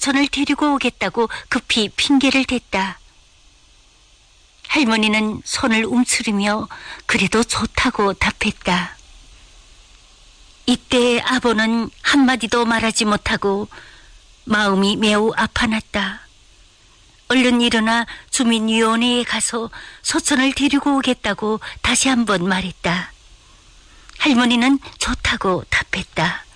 소천을 데리고 오겠다고 급히 핑계를 댔다. 할머니는 손을 움츠리며 그래도 좋다고 답했다. 이때 아버는 한마디도 말하지 못하고 마음이 매우 아파났다. 얼른 일어나 주민위원회에 가서 소천을 데리고 오겠다고 다시 한번 말했다. 할머니는 좋다고 답했다.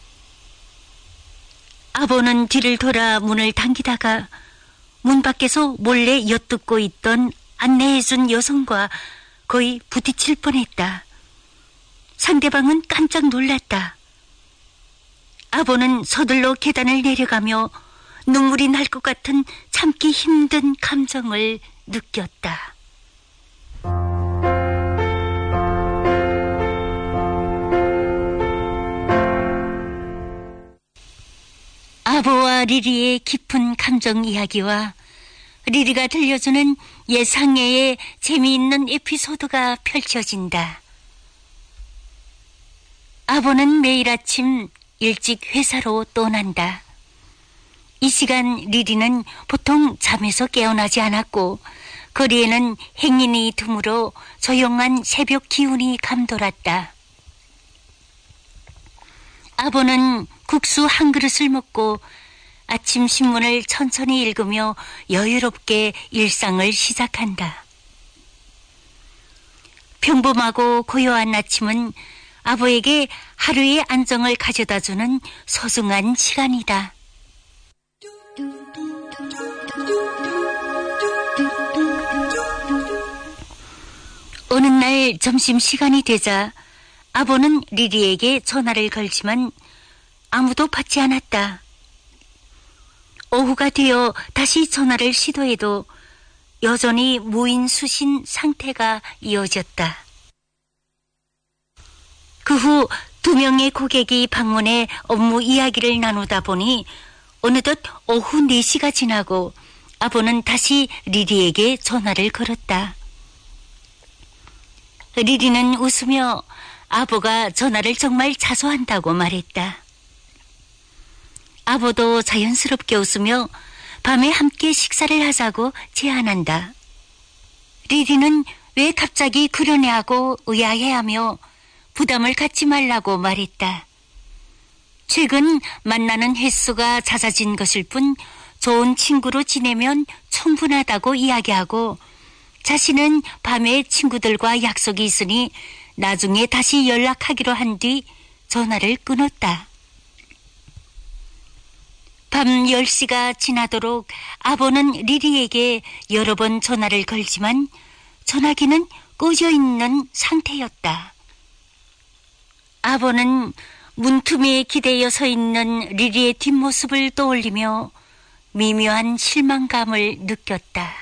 아버는 뒤를 돌아 문을 당기다가 문 밖에서 몰래 엿듣고 있던 안내해준 여성과 거의 부딪힐 뻔했다. 상대방은 깜짝 놀랐다. 아버는 서둘러 계단을 내려가며 눈물이 날 것 같은 참기 힘든 감정을 느꼈다. 아버와 리리의 깊은 감정 이야기와 리리가 들려주는 예상외의 재미있는 에피소드가 펼쳐진다. 아버는 매일 아침 일찍 회사로 떠난다. 이 시간 리리는 보통 잠에서 깨어나지 않았고 거리에는 행인이 드물어 조용한 새벽 기운이 감돌았다. 아버는 국수 한 그릇을 먹고 아침 신문을 천천히 읽으며 여유롭게 일상을 시작한다. 평범하고 고요한 아침은 아버에게 하루의 안정을 가져다주는 소중한 시간이다. 어느 날 점심시간이 되자 아버는 리리에게 전화를 걸지만 아무도 받지 않았다. 오후가 되어 다시 전화를 시도해도 여전히 무인수신 상태가 이어졌다. 그 후 2명의 고객이 방문해 업무 이야기를 나누다 보니 어느덧 오후 4시가 지나고 아버는 다시 리리에게 전화를 걸었다. 리리는 웃으며 아버가 전화를 정말 자주 한다고 말했다. 아버도 자연스럽게 웃으며 밤에 함께 식사를 하자고 제안한다. 리리는 왜 갑자기 그러냐고 의아해하며 부담을 갖지 말라고 말했다. 최근 만나는 횟수가 잦아진 것일 뿐 좋은 친구로 지내면 충분하다고 이야기하고 자신은 밤에 친구들과 약속이 있으니 나중에 다시 연락하기로 한 뒤 전화를 끊었다. 밤 10시가 지나도록 아버는 리리에게 여러 번 전화를 걸지만 전화기는 꺼져 있는 상태였다. 아버는 문틈에 기대어 서 있는 리리의 뒷모습을 떠올리며 미묘한 실망감을 느꼈다.